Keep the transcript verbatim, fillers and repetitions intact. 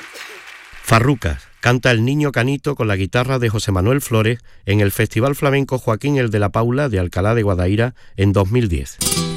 Farrucas canta El Niño Canito con la guitarra de José Manuel Flores en el Festival Flamenco Joaquín el de la Paula de Alcalá de Guadaira en dos mil diez.